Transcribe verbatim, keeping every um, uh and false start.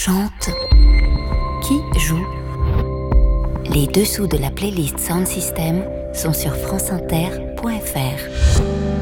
chante, qui joue. Les dessous de la playlist Sound System sont sur franceinter point fr.